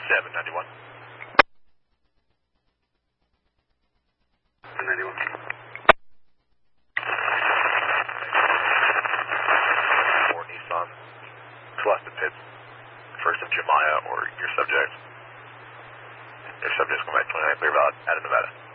791. 791. Or Nissan. Celeste Pitts. First of Jemiah or your subject. Your subject's going back 29 clear valid out of Nevada.